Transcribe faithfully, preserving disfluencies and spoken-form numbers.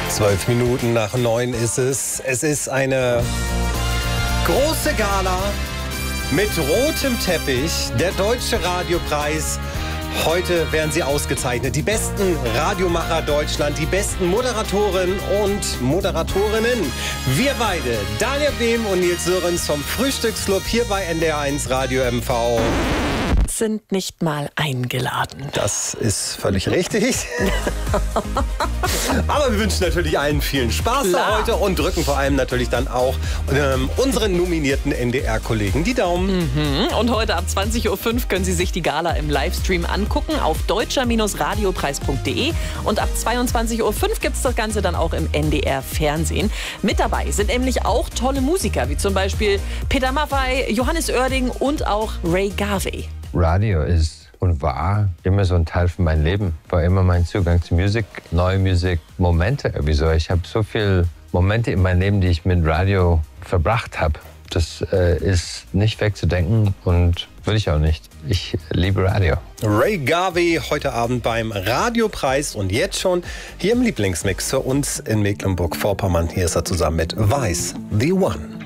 Zwölf Minuten nach neun ist es. Es ist eine große Gala mit rotem Teppich. Der Deutsche Radiopreis. Heute werden sie ausgezeichnet. Die besten Radiomacher Deutschland, die besten Moderatoren und Moderatorinnen. Wir beide, Daniel Behm und Nils Sörens vom Frühstücksclub hier bei N D R eins Radio M V. Sind nicht mal eingeladen. Das ist völlig richtig. Aber wir wünschen natürlich allen vielen Spaß Klar. heute und drücken vor allem natürlich dann auch ähm, unseren nominierten N D R-Kollegen die Daumen. Mhm. Und heute ab zwanzig Uhr fünf können Sie sich die Gala im Livestream angucken auf deutscher radiopreis punkt de und ab zweiundzwanzig Uhr fünf gibt es das Ganze dann auch im N D R-Fernsehen. Mit dabei sind nämlich auch tolle Musiker, wie zum Beispiel Peter Maffay, Johannes Oerding und auch Ray Garvey. Radio ist und war immer so ein Teil von meinem Leben. War immer mein Zugang zu Musik, neue Musik, Momente. Wieso? Ich habe so viele Momente in meinem Leben, die ich mit Radio verbracht habe. Das äh, ist nicht wegzudenken und will ich auch nicht. Ich liebe Radio. Ray Garvey heute Abend beim Radiopreis und jetzt schon hier im Lieblingsmix für uns in Mecklenburg-Vorpommern. Hier ist er zusammen mit Weiß, The One.